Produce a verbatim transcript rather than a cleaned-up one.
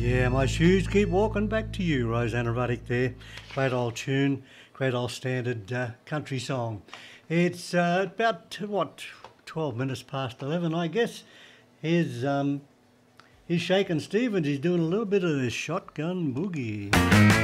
Yeah, my shoes keep walking back to you, Rosanna Ruddock there. Great old tune, great old standard uh, country song. It's uh, about, what, twelve minutes past eleven, I guess. Here's, um, here's Shakin' Stevens. He's doing a little bit of the shotgun boogie.